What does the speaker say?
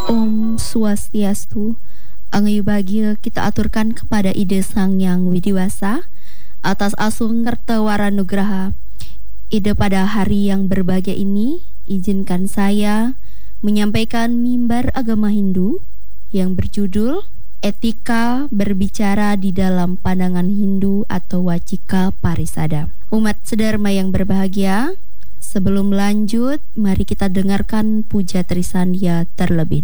Om Swastiastu. Angyu bagil kita aturkan kepada ide Sang Yang Widiwasa atas asung Kertawara Nugraha. Ide pada hari yang berbahagia ini, izinkan saya menyampaikan mimbar agama Hindu yang berjudul Etika Berbicara di dalam Pandangan Hindu atau Wacika Parisada. Umat sedharma yang berbahagia, sebelum lanjut, mari kita dengarkan puja Trisandia terlebih